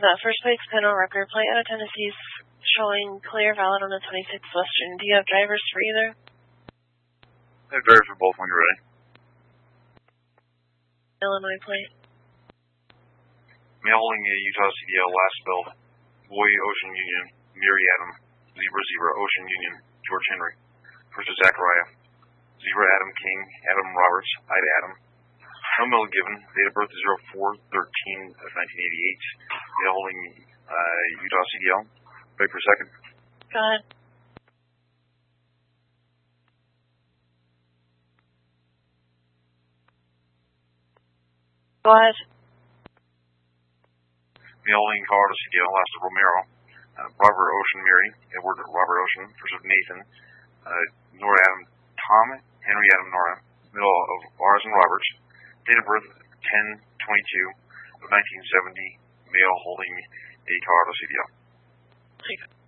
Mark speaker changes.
Speaker 1: that first plate's panel record plate out of Tennessee's showing clear, valid on the 26th Western. Do you have drivers for either?
Speaker 2: I have drivers for both when you're ready.
Speaker 1: Illinois plate.
Speaker 2: Male holding a Utah CDL, last spelled Boy Ocean Union, Mary Adam, Zebra Zebra, Ocean Union, George Henry. First is Zachariah. Zebra Adam King, Adam Roberts, Ida Adam. No middle given. Date of birth is 04/13 of 1988. Male holding Utah CDL. Wait for a second.
Speaker 1: Go ahead. Go ahead.
Speaker 2: Male holding Colorado CDL, last of Romero. Robert Ocean Mary, Edward Robert Ocean, first of Nathan. Nora Adam Tom, Henry Adam Nora. Middle of Lars and Roberts. Date of birth 10/22 of 1970. Male holding a Colorado CDL.
Speaker 1: Take it.